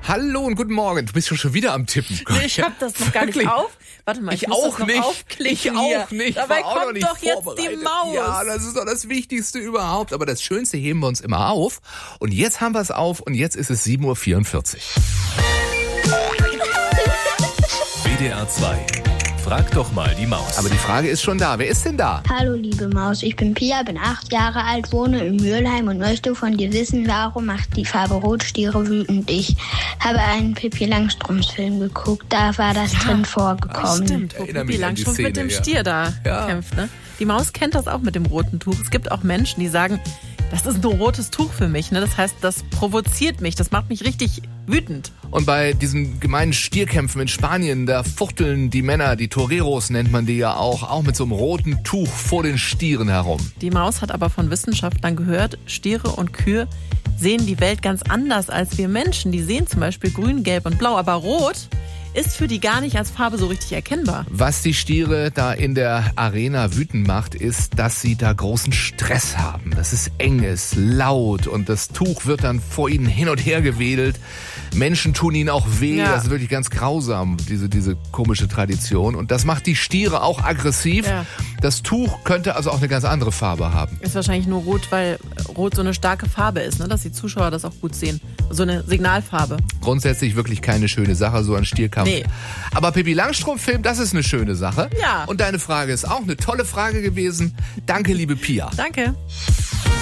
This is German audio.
Hallo und guten Morgen. Du bist schon wieder am Tippen. Nee, ich hab das noch gar nicht auf. Warte mal, ich muss auch das noch nicht. aufklicken Ich hier. auch nicht. Dabei War auch noch kommt nicht doch jetzt vorbereitet. die Maus. Ja, das ist doch das Wichtigste überhaupt. Aber das Schönste heben wir uns immer auf. Und jetzt haben wir es auf und jetzt ist es 7.44 Uhr. WDR 2. Frag doch mal die Maus. Aber die Frage ist schon da. Wer ist denn da? Hallo liebe Maus, ich bin Pia, bin 8 Jahre alt, wohne in Mülheim und möchte von dir wissen, warum macht die Farbe Rot Stiere wütend? Ich habe einen Pippi Langstrumpf-Film geguckt, da war das drin vorgekommen. Stimmt, wo Erinnere Pippi mich an die Langstrumpf mit Szene, dem ja. Stier da Ja. kämpft. Ne? Die Maus kennt das auch mit dem roten Tuch. Es gibt auch Menschen, die sagen, das ist ein rotes Tuch für mich. Ne? Das heißt, das provoziert mich, das macht mich richtig wütend. Und bei diesen gemeinen Stierkämpfen in Spanien, da fuchteln die Männer, die Toreros nennt man die ja auch mit so einem roten Tuch vor den Stieren herum. Die Maus hat aber von Wissenschaftlern gehört, Stiere und Kühe sehen die Welt ganz anders als wir Menschen. Die sehen zum Beispiel grün, gelb und blau, aber rot ist für die gar nicht als Farbe so richtig erkennbar. Was die Stiere da in der Arena wütend macht, ist, dass sie da großen Stress haben. Dass es eng ist, laut und das Tuch wird dann vor ihnen hin und her gewedelt. Menschen tun ihnen auch weh, Ja. das ist wirklich ganz grausam, diese komische Tradition. Und das macht die Stiere auch aggressiv. Ja. Das Tuch könnte also auch eine ganz andere Farbe haben. Ist wahrscheinlich nur rot, weil rot so eine starke Farbe ist, ne? Dass die Zuschauer das auch gut sehen. So eine Signalfarbe. Grundsätzlich wirklich keine schöne Sache, so ein Stierkampf. Nee. Aber Pippi Langstrumpf-Film, das ist eine schöne Sache. Ja. Und deine Frage ist auch eine tolle Frage gewesen. Danke, liebe Pia. Danke.